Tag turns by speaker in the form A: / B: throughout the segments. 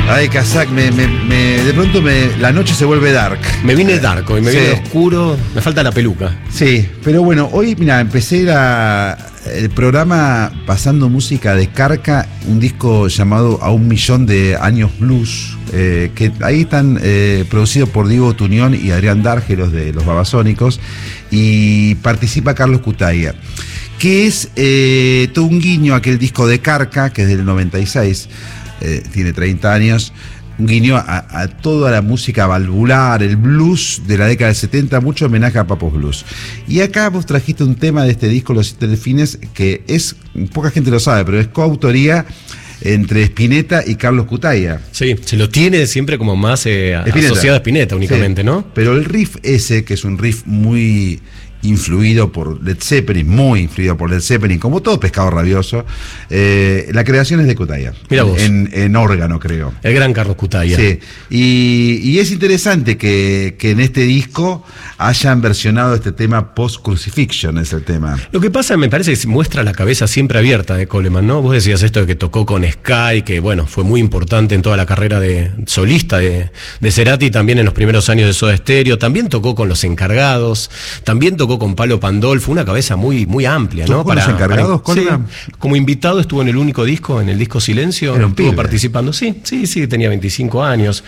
A: Ay, Kazak, de pronto la noche se vuelve dark.
B: Me vine dark hoy, me vine oscuro, me falta la peluca.
A: Sí, pero bueno, hoy, mira, empecé el programa pasando música de Carca, un disco llamado A 1.000.000 de Años Blues, que ahí están producidos por Diego Tuñón y Adrián Dárgelos de Los Babasónicos, y participa Carlos Cutaia, que es todo un guiño a aquel disco de Carca, que es del 96, tiene 30 años, un guiño a toda la música valvular, el blues de la década del 70, mucho homenaje a Papos Blues. Y acá vos trajiste un tema de este disco, Los Siete Delfines, que poca gente lo sabe, pero es coautoría entre Spinetta y Carlos Cutaia.
B: Sí, se lo tiene siempre como más asociado a Spinetta únicamente, sí, ¿no?
A: Pero el riff ese, que es un riff muy influido por Led Zeppelin, muy influido por Led Zeppelin, como todo Pescado Rabioso, la creación es de Cutaia.
B: Mira vos.
A: En órgano, creo.
B: El gran Carlos Cutaia.
A: Sí. Y es interesante que en este disco hayan versionado este tema Post-Crucifixion, es el tema.
B: Lo que pasa, me parece que muestra la cabeza siempre abierta de Coleman, ¿no? Vos decías esto de que tocó con Sky, que bueno, fue muy importante en toda la carrera de solista de Cerati, también en los primeros años de Soda Stereo, también tocó con Los Encargados, también tocó con Palo Pandolfo, una cabeza muy, muy amplia, ¿no?
A: ¿Tocó Los Encargados,
B: Coleman? Sí, como invitado estuvo en el único disco, en el disco Silencio, estuvo participando, sí, tenía 25 años,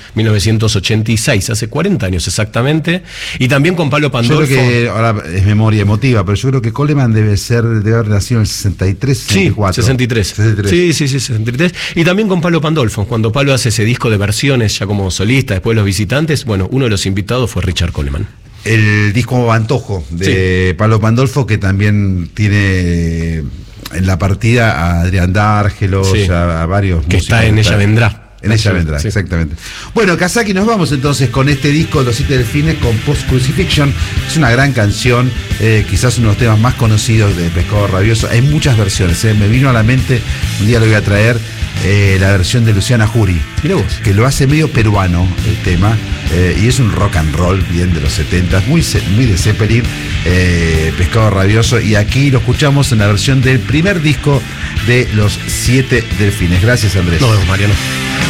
B: 1986, hace 40 años exactamente, y también con Palo Pandolfo.
A: Yo creo que, ahora es memoria emotiva, pero yo creo que Coleman debe haber nacido en el 63, 64.
B: Sí, 63. Sí, 63. Y también con Palo Pandolfo, cuando Palo hace ese disco de versiones ya como solista, después de Los Visitantes, bueno, uno de los invitados fue Richard Coleman.
A: El disco Antojo de Palo Pandolfo, que también tiene en la partida a Adrián Dárgelos, a varios
B: que músicos. Está en Ella Vendrá.
A: En Ella Vendrá, sí, exactamente. Bueno, Kazaki, nos vamos entonces con este disco, Los Siete Delfines, con Post-Crucifixion. Es una gran canción, quizás uno de los temas más conocidos de Pescado Rabioso. Hay muchas versiones, me vino a la mente, un día lo voy a traer, la versión de Luciana Jury, que lo hace medio peruano el tema, y es un rock and roll bien de los 70, muy de Zeppelin, Pescado Rabioso, y aquí lo escuchamos en la versión del primer disco de Los Siete Delfines. Gracias, Andrés.
B: Nos vemos, Mariano.